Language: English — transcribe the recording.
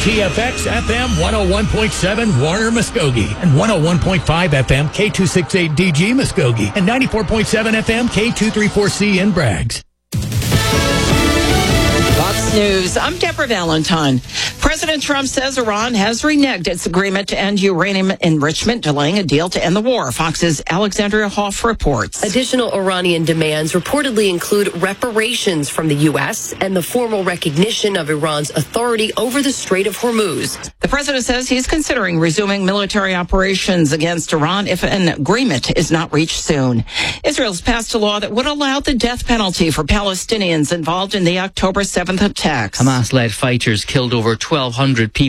WTFX FM 101.7 Warner Muskogee and 101.5 FM K268DG Muskogee and 94.7 FM K234C in Braggs. Fox News, I'm Deborah Valentine. President Trump says Iran has reneged its agreement to end uranium enrichment, delaying a deal to end the war. Fox's Alexandria Hoff reports. Additional Iranian demands reportedly include reparations from the U.S. and the formal recognition of Iran's authority over the Strait of Hormuz. The president says he's considering resuming military operations against Iran if an agreement is not reached soon. Israel's passed a law that would allow the death penalty for Palestinians involved in the October 7th attacks. Hamas-led fighters killed over 1,200 people